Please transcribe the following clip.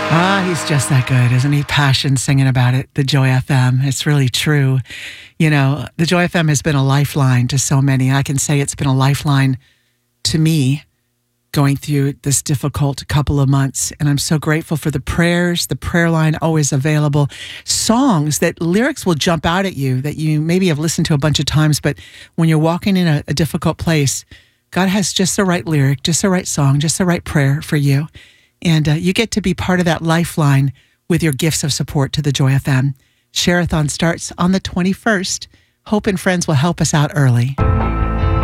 Ah, he's just that good, isn't he? Passion singing about it, the Joy FM. It's really true. You know, the Joy FM has been a lifeline to so many. I can say it's been a lifeline to me going through this difficult couple of months. And I'm so grateful for the prayers, the prayer line always available, songs that lyrics will jump out at you that you maybe have listened to a bunch of times, but when you're walking in a difficult place, God has just the right lyric, just the right song, just the right prayer for you. And you get to be part of that lifeline with your gifts of support to the Joy FM. Share-a-thon starts on the 21st. Hope and friends will help us out early.